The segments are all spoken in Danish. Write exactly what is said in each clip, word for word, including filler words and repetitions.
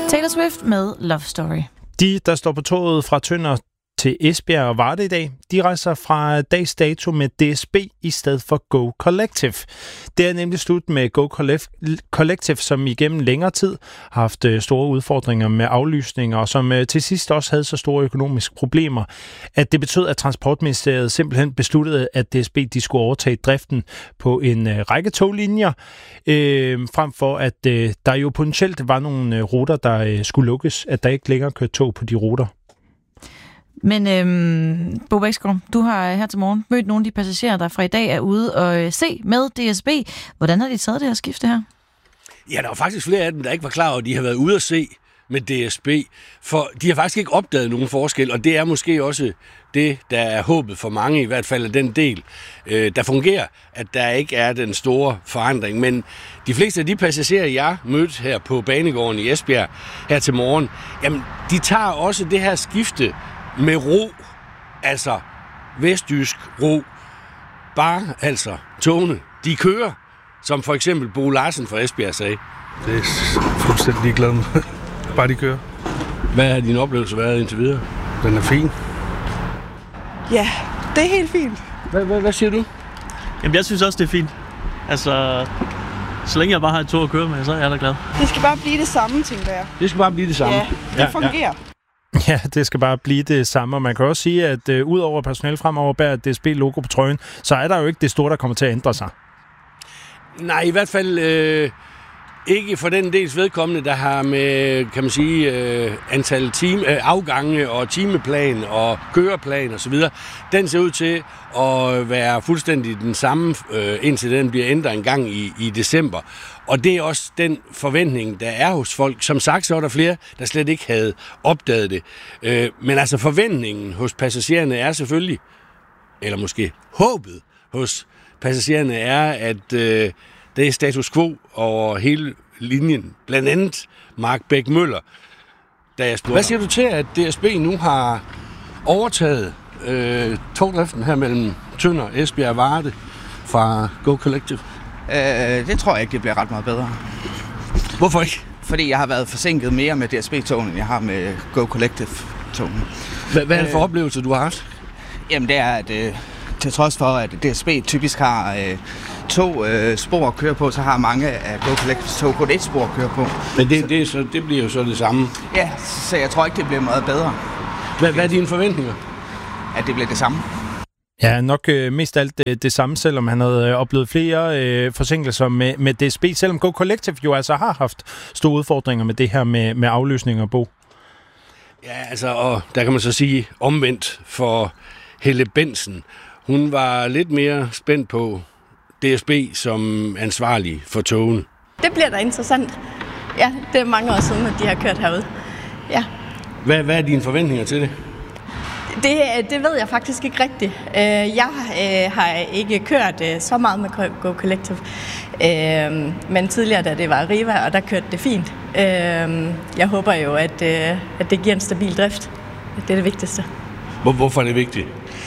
Taylor Swift med Love Story. De, der står på toget fra Tønder til Esbjerg og Varde i dag, de rejser fra dags dato med D S B i stedet for Go Collective. Det er nemlig slut med Go Collective, som igennem længere tid har haft store udfordringer med aflysninger, og som til sidst også havde så store økonomiske problemer, at det betød, at Transportministeriet simpelthen besluttede, at D S B de skulle overtage driften på en række toglinjer, øh, frem for at øh, der jo potentielt var nogle ruter, der øh, skulle lukkes, at der ikke længere kørte tog på de ruter. Men øhm, Bo Bæksgaard, du har her til morgen mødt nogle af de passagerer, der fra i dag er ude og øh, se med D S B. Hvordan har de taget det her skifte her? Ja, der var faktisk flere af dem, der ikke var klar over, at de har været ude at se med D S B, for de har faktisk ikke opdaget nogen forskel, og det er måske også det, der er håbet for mange, i hvert fald af den del, øh, der fungerer, at der ikke er den store forandring. Men de fleste af de passagerer, jeg mødte her på banegården i Esbjerg her til morgen, jamen, de tager også det her skifte med ro, altså vestjysk ro, bare altså togene, de kører, som for eksempel Bo Larsen fra Esbjerg sagde. Det er fuldstændig ligeglad med, bare de kører. Hvad har din oplevelse været indtil videre? Den er fin. Ja, det er helt fint. Hvad, hvad, hvad siger du? Jamen, jeg synes også, det er fint. Altså, så længe jeg bare har et tog at køre med, så er jeg da glad. Det skal bare blive det samme, tænker jeg. Det skal bare blive det samme. Ja, det fungerer. Ja. Ja, det skal bare blive det samme, og man kan også sige, at uh, ud over personale fremover bærer D S B-logo på trøjen, så er der jo ikke det store, der kommer til at ændre sig. Nej, i hvert fald øh, ikke for den dels vedkommende, der har med, kan man sige, øh, antal time, øh, afgange og timeplan og køreplan osv., den ser ud til at være fuldstændig den samme, øh, indtil den bliver ændret en gang i, i december. Og det er også den forventning, der er hos folk. Som sagt, så er der flere, der slet ikke havde opdaget det. Øh, men altså forventningen hos passagererne er selvfølgelig, eller måske håbet hos passagererne er, at øh, det er status quo over hele linjen. Blandt andet Mark Bæk Møller, da jeg spurgte. Hvad siger du til, at D S B nu har overtaget øh, togdriften her mellem Tønder, Esbjerg og Varde fra Go Collective? Øh, det tror jeg ikke, det bliver ret meget bedre. Hvorfor ikke? Fordi jeg har været forsinket mere med D S B-togene, end jeg har med Go Collective-togene. Hvad, hvad er det for øh, oplevelser, du har haft? Jamen, det er, at øh, til trods for, at D S B typisk har øh, to øh, spor at køre på, så har mange af Go Collective-tog kun et spor at køre på. Men det, det, så, det bliver jo så det samme? Ja, så jeg tror ikke, det bliver meget bedre. Hvad, hvad er dine forventninger? At det bliver det samme. Ja, nok øh, mest alt det, det samme, selvom han havde øh, oplevet flere øh, forsinkelser med, med D S B, selvom Go Collective jo altså har haft store udfordringer med det her med, med afløsninger, Bo. Ja, altså, og der kan man så sige omvendt for Helle Bensen. Hun var lidt mere spændt på D S B som ansvarlig for togene. Det bliver da interessant. Ja, det er mange år siden, at de har kørt herude. Ja. Hvad, hvad er dine forventninger til det? Det, det ved jeg faktisk ikke rigtigt. Jeg har ikke kørt så meget med Go Collective, men tidligere, da det var Arriva, og der kørte det fint. Jeg håber jo, at, at det giver en stabil drift. Det er det vigtigste. Hvorfor er det vigtigt?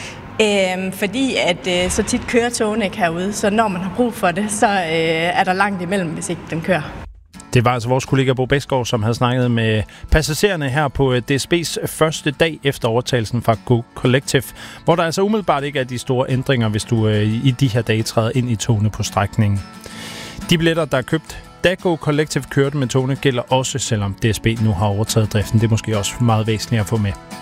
Fordi at så tit kører togene ikke herude, så når man har brug for det, så er der langt imellem, hvis ikke den kører. Det var altså vores kollega Bo Bæksgaard, som havde snakket med passagererne her på D S B's første dag efter overtagelsen fra Go Collective, hvor der altså umiddelbart ikke er de store ændringer, hvis du i de her dage træder ind i togene på strækningen. De billetter, der er købt, da Go Collective kørte med togene, gælder også, selvom D S B nu har overtaget driften. Det er måske også meget væsentligt at få med.